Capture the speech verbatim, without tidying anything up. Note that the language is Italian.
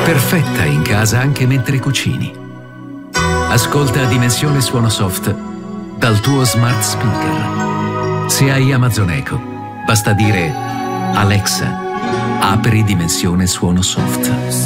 Perfetta in casa anche mentre cucini. Ascolta Dimensione Suono Soft dal tuo smart speaker. Se hai Amazon Echo, basta dire Alexa, apri Dimensione Suono Soft.